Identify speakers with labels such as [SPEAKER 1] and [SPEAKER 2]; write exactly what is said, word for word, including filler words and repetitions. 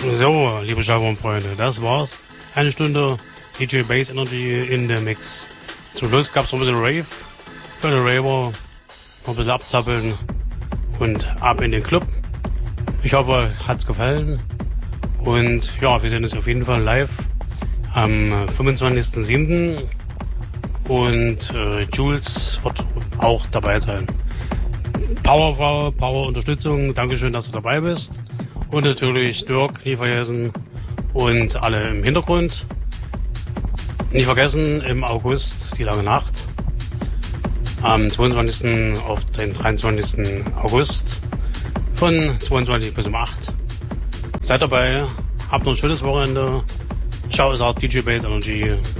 [SPEAKER 1] So, liebe Schlagwurm-Freunde, das war's. Eine Stunde D J Bass Energy in der Mix. Zum Schluss gab's noch ein bisschen Rave für die Raver. Noch ein bisschen abzappeln und ab in den Club. Ich hoffe, hat's gefallen. Und ja, wir sehen uns auf jeden Fall live am fünfundzwanzigsten siebten Und äh, Jules wird auch dabei sein. Powerfrau, Power-Unterstützung, Dankeschön, dass du dabei bist. Und natürlich Dirk, nie vergessen. Und alle im Hintergrund. Nicht vergessen, im August die lange Nacht. Am zweiundzwanzigsten auf den dreiundzwanzigsten August. Von zweiundzwanzig bis um acht. Seid dabei. Habt noch ein schönes Wochenende. Ciao, ist auch D J Bass Energy.